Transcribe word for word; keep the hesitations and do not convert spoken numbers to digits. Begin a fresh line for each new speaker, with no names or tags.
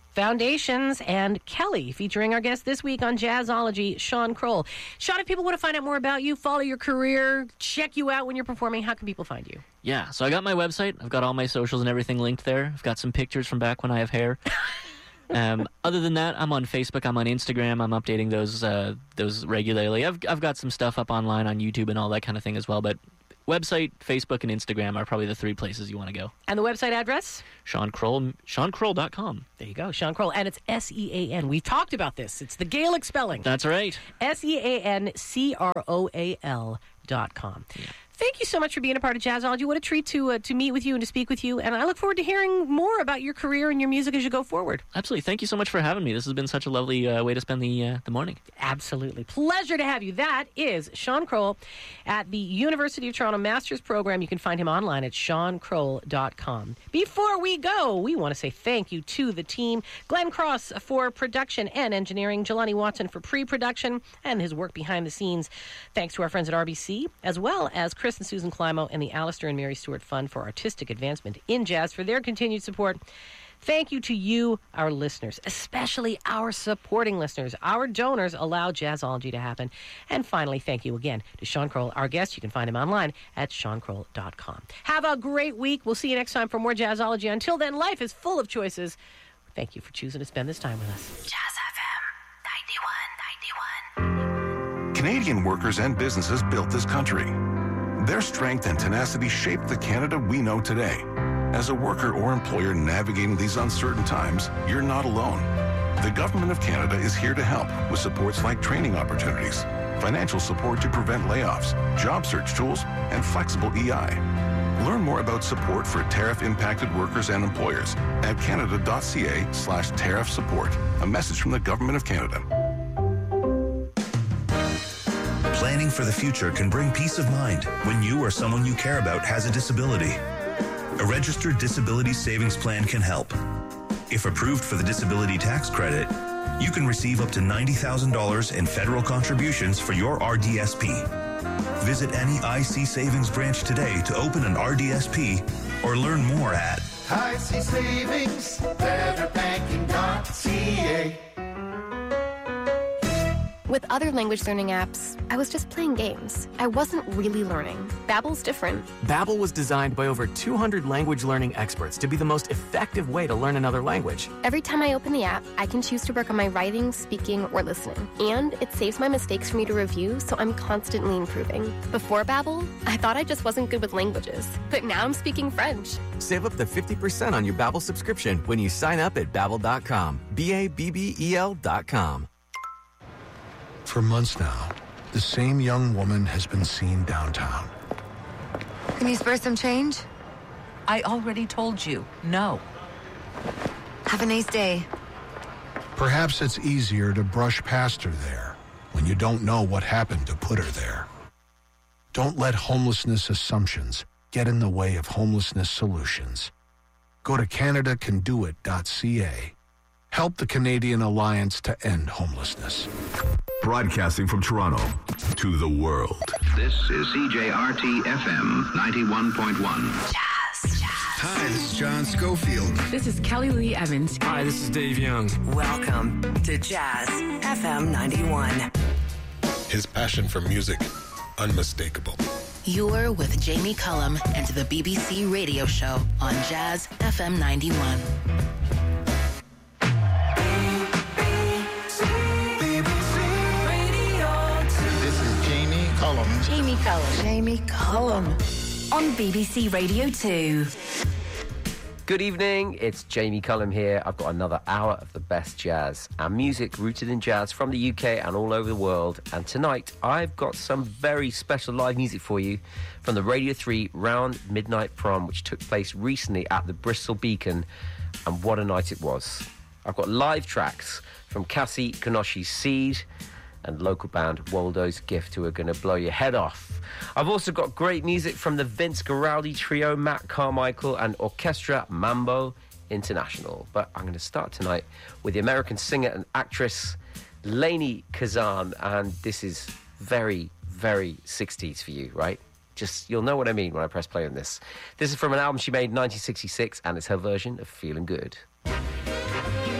Foundations, and Kelly, featuring our guest this week on Jazzology, Sean Kroll. Sean, if people want to find out more about you, follow your career, check you out when you're performing, how can people find you?
Yeah, so I got my website. I've got all my socials and everything linked there. I've got some pictures from back when I have hair. um, other than that, I'm on Facebook. I'm on Instagram. I'm updating those uh, those regularly. I've I've got some stuff up online on YouTube and all that kind of thing as well, but website, Facebook, and Instagram are probably the three places you want to go.
And the website address?
Sean Kroll, sean kroll dot com.
There you go, Sean Kroll. And it's S E A N. We've talked about this. It's the Gaelic spelling.
That's right.
S E A N C R O A L dot com. Yeah. Thank you so much for being a part of Jazzology. What a treat to uh, to meet with you and to speak with you. And I look forward to hearing more about your career and your music as you go forward.
Absolutely. Thank you so much for having me. This has been such a lovely uh, way to spend the uh, the morning.
Absolutely. Pleasure to have you. That is Sean Kroll at the University of Toronto Master's Program. You can find him online at sean kroll dot com. Before we go, we want to say thank you to the team. Glenn Cross for production and engineering. Jelani Watson for pre-production and his work behind the scenes. Thanks to our friends at R B C, as well as Chris and Susan Climo and the Alistair and Mary Stewart Fund for Artistic Advancement in Jazz for their continued support. Thank you to you, our listeners, especially our supporting listeners. Our donors allow Jazzology to happen. And finally, thank you again to Sean Kroll, our guest. You can find him online at sean kroll dot com. Have a great week. We'll see you next time for more Jazzology. Until then, life is full of choices. Thank you for choosing to spend this time with us.
Jazz F M ninety-one ninety-one.
Canadian workers and businesses built this country. Their strength and tenacity shaped the Canada we know today. As a worker or employer navigating these uncertain times, you're not alone. The Government of Canada is here to help with supports like training opportunities, financial support to prevent layoffs, job search tools, and flexible E I. Learn more about support for tariff-impacted workers and employers at canada.ca slash tariff support. A message from the Government of Canada.
Planning for the future can bring peace of mind when you or someone you care about has a disability. A registered disability savings plan can help. If approved for the disability tax credit, you can receive up to ninety thousand dollars in federal contributions for your R D S P. Visit any I C Savings branch today to open an R D S P or learn more at
I C Savings, better banking dot C A.
With other language learning apps, I was just playing games. I wasn't really learning. Babbel's different.
Babbel was designed by over two hundred language learning experts to be the most effective way to learn another language.
Every time I open the app, I can choose to work on my writing, speaking, or listening. And it saves my mistakes for me to review, so I'm constantly improving. Before Babbel, I thought I just wasn't good with languages. But now I'm speaking French.
Save up to fifty percent on your Babbel subscription when you sign up at babbel dot com. B A B B E L dot com.
For months now, the same young woman has been seen downtown.
Can you spare some change?
I already told you, no.
Have a nice day.
Perhaps it's easier to brush past her there when you don't know what happened to put her there. Don't let homelessness assumptions get in the way of homelessness solutions. Go to canada can do it dot c a. Help the Canadian Alliance to End Homelessness.
Broadcasting from Toronto to the world.
This is C J R T F M ninety-one point one.
Jazz, jazz. Hi, this is John Schofield.
This is Kelly Lee Evans.
Hi, this is Dave Young.
Welcome to Jazz F M ninety-one.
His passion for music, unmistakable.
You're with Jamie Cullum and the B B C radio show on Jazz F M ninety-one.
Jamie Cullum.
Jamie Cullum on B B C Radio two.
Good evening, it's Jamie Cullum here. I've got another hour of the best jazz and music rooted in jazz from the U K and all over the world. And tonight, I've got some very special live music for you from the Radio three Round Midnight Prom, which took place recently at the Bristol Beacon. And what a night it was. I've got live tracks from Cassie Konoshi's Seed and local band Waldo's Gift, who are going to blow your head off. I've also got great music from the Vince Guaraldi Trio, Matt Carmichael, and Orchestra Mambo International. But I'm going to start tonight with the American singer and actress Lainey Kazan, and this is very, very sixties for you, right? Just, you'll know what I mean when I press play on this. This is from an album she made in nineteen sixty-six, and it's her version of Feeling Good.